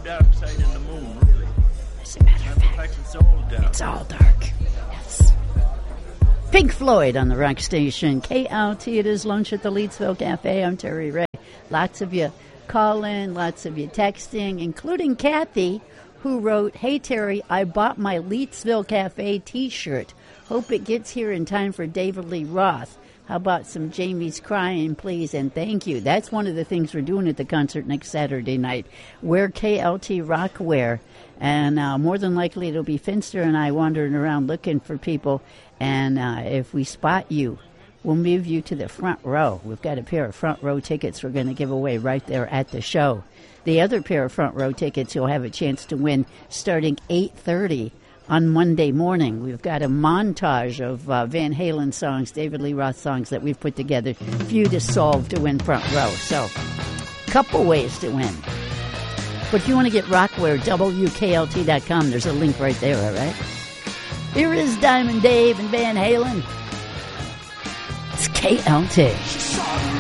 dark side in the moon, really. As a matter of fact, It's all dark. it's all dark. Yes. Pink Floyd on the rock station. KLT, it is Lunch at the Leedsville Cafe. I'm Terry Ray. Lots of you call in, lots of you texting, including Kathy, who wrote, "Hey Terry, I bought my Leedsville Cafe t-shirt. Hope it gets here in time for David Lee Roth. How about some Jamie's Crying, please, and thank you." That's one of the things we're doing at the concert next Saturday night. Wear KLT rock wear. And more than likely it'll be Finster and I wandering around looking for people. And if we spot you, we'll move you to the front row. We've got a pair of front row tickets we're going to give away right there at the show. The other pair of front row tickets you'll have a chance to win starting 8:30 on Monday morning. We've got a montage of Van Halen songs, David Lee Roth songs that we've put together for you to solve to win front row. So, couple ways to win. But if you want to get Rockwear, WKLT.com, there's a link right there, all right? Here is Diamond Dave and Van Halen. It's KLT.